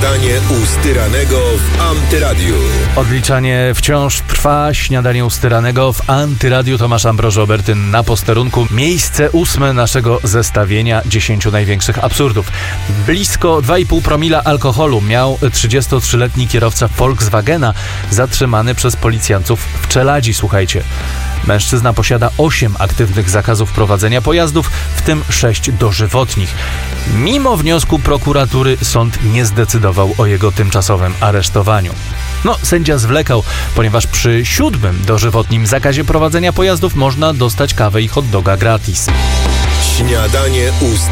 Śniadanie u Styranego w Antyradiu. Odliczanie wciąż trwa. Śniadanie u Styranego w Antyradiu. Tomasz Ambroż-Obertyn na posterunku. Miejsce 8 naszego zestawienia 10 największych absurdów. Blisko 2,5 promila alkoholu miał 33-letni kierowca Volkswagena zatrzymany przez policjantów w Czeladzi. Słuchajcie. Mężczyzna posiada 8 aktywnych zakazów prowadzenia pojazdów, w tym 6 dożywotnich. Mimo wniosku prokuratury sąd nie zdecydował o jego tymczasowym aresztowaniu. Sędzia zwlekał, ponieważ przy 7 dożywotnim zakazie prowadzenia pojazdów można dostać kawę i hot doga gratis. Śniadanie u